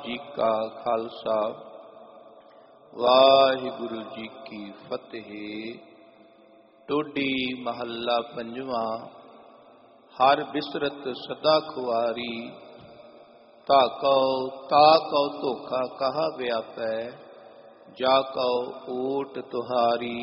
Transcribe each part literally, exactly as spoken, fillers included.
जी का खालसा वाहिगुरु जी की फतेह। टोडी महला पंजवा। हर बिसरत सदा खुआरी, ताकौ ताकौ धोखा कहा व्यापै, जाकौ ओट तुहारी।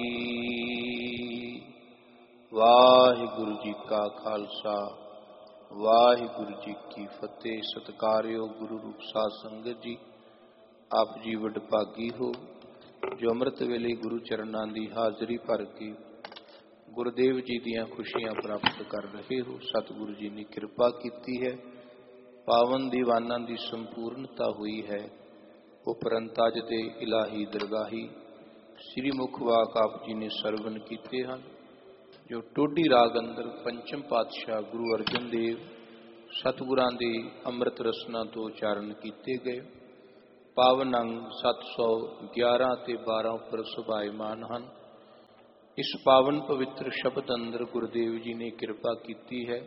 वाहिगुरु जी का खालसा वाहिगुरु जी की फतेह। सत्कारयोग गुरु रूप साध संगत जी, आप जी वडभागी हो जो अमृत वेले गुरु चरणां दी हाजरी भर के गुरुदेव जी दियां खुशियां प्राप्त कर रहे हो। सतगुरु जी ने कृपा की है, पावन दीवानां दी संपूर्णता हुई है। उपरंत अज दे इलाही दरगाही श्री मुखवाक आप जी ने सरवण कीते हैं, जो टोडी राग अंदर पंचम पातशाह गुरु अर्जन देव सतगुरां दे अमृत रसना तो उचारण किए गए। पावन अंग सत्त सौ ग्यारह ते बारह उपर सुभायमान हैं। इस पावन पवित्र शब्द अंदर गुरुदेव जी ने कृपा की है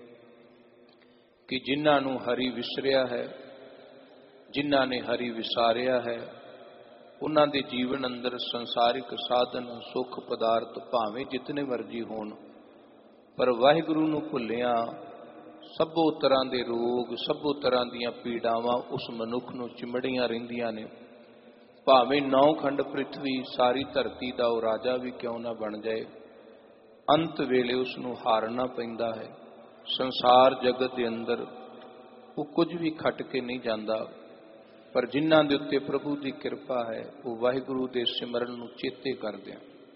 कि जिन्हां नूं हरि विसरिया है, जिन्हां ने हरि विसारिया है, उन्हां दे जीवन अंदर संसारिक साधन सुख पदार्थ भावें जितने मर्जी होण, पर वाहिगुरु नूं भुल्लिया सभो तरह के रोग सभो तरह दीयां पीड़ावां उस मनुख नूं चिमड़ियां रहिंदियां ने। भावें नौ खंड पृथ्वी सारी धरती दा वो राजा भी क्यों ना बन जाए, अंत वेले उसनूं हारना पैंदा है। संसार जगत के अंदर वो कुछ भी खट के नहीं जाता, पर जिन्हां दे उत्ते प्रभु की कृपा है वो वाहिगुरु दे सिमरन नूं चेते करदे।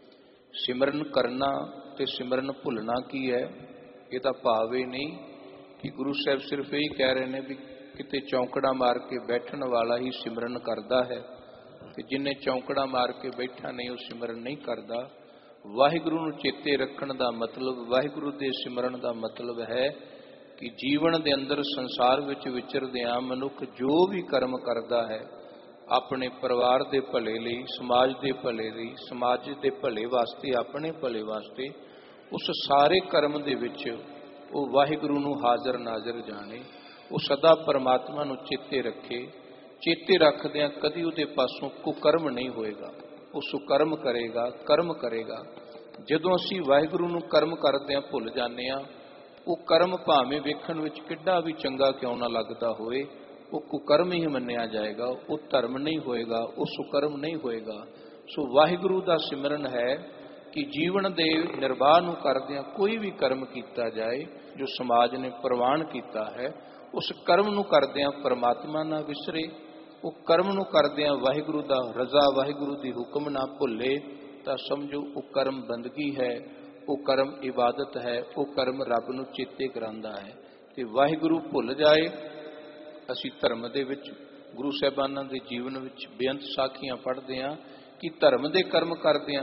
सिमरन करना ते सिमरन भुलना की है, यह भाव ही नहीं कि गुरु साहब सिर्फ यही कह रहे हैं भी किते चौंकड़ा मार के बैठन वाला ही सिमरन करता है, तो जिन्हें चौंकड़ा मार के बैठा नहीं वो सिमरन नहीं करता। वाहिगुरु नूं चेते रखण दा मतलब, वाहिगुरु दे सिमरन दा मतलब है कि जीवन दे अंदर संसार विच विचरदियां मनुख जो भी कर्म करता है अपने परिवार के भले लई, समाज के भले लई, समाज के भले वास्ते, अपने भले वास्ते, उस सारे कर्म दे विच वो वाहिगुरु नूं हाज़र नाज़र जाने, वो सदा परमात्मा नूं चेते रखे। चेते रखदियां कदी उहदे पासों कुकर्म नहीं होएगा, वो सुकर्म करेगा, कर्म करेगा। जदों असीं वाहिगुरु नूं कर्म करदिआं भुल जाने आ, वो कर्म भावें वेखण विच किड्डा भी चंगा क्यों ना लगदा होए, वो कुकर्म ही मन्निया जाएगा, वो धर्म नहीं होएगा, वो सुकर्म नहीं होएगा। सो वाहिगुरु दा सिमरन है कि जीवन दे निर्वाह नूं करदिआं कोई भी कर्म कीता जाए जो समाज ने प्रवान कीता है, उस कर्म नूं करदिआं परमात्मा ना विसरे, वो कर्म नूं करदिआं वाहिगुरु दा रजा वाहिगुरु दी हुक्म ना भुले, तां समझो वो कर्म बंदगी है, वो कर्म इबादत है, वो कर्म रब नूं चेते करांदा है। ते वाहिगुरु भुल जाए, असी धर्म दे विच गुरु साहिबानां दे जीवन विच बेअंत साखियां पढ़दे हां कि धर्म दे कर्म करदिआं,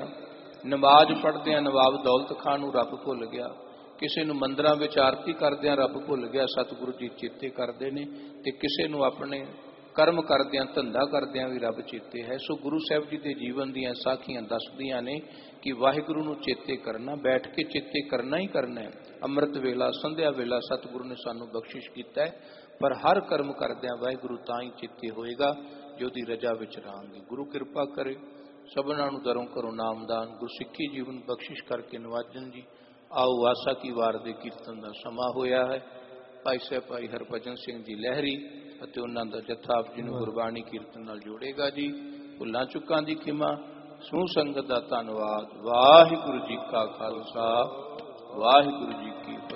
नमाज पढ़दिआं नवाब दौलत खां नूं रब भुल गया, किसी नूं मंदिरां विच आरती करदिआं रब भुल गया, सतगुरु जी चेते करदे ने, ते किसी नूं अपने कर्म करदिआं धंधा करदिआं भी रब चेते है। सो गुरु साहिब जी के जीवन दीआं साखियां दसदिआं ने कि वाहिगुरु नूं चेते करना, बैठ के चेते करना ही करना है। अमृत वेला संध्या वेला सतगुरु ने सानू बख्शिश कीता है, पर हर कर्म करदिआं वाहिगुरु तां ही चेते होएगा जो दी रजा विच रहांगे। गुरु कृपा करे सबनां नूं दरों घरों नामदान गुरसिੱਖੀ जीवन बख्शिश करके नवाजन जी। आओ आसा की वार दे कीर्तन का समा होया है। भाई साहब भाई हरभजन सिंह जी लहरी ਅਤੇ ਉਹਨਾਂ ਦਾ ਜੱਥਾ ਆਪ ਜੀ ਨੂੰ ਗੁਰਬਾਣੀ ਕੀਰਤਨ ਨਾਲ ਜੋੜੇਗਾ ਜੀ। ਭੁੱਲਾਂ ਚੁੱਕਾਂ ਦੀ ਖਿਮਾ, ਸਮੂਹ ਸੰਗਤ ਦਾ ਧੰਨਵਾਦ। ਵਾਹਿਗੁਰੂ ਜੀ ਕਾ ਖਾਲਸਾ, ਵਾਹਿਗੁਰੂ ਜੀ ਕੀ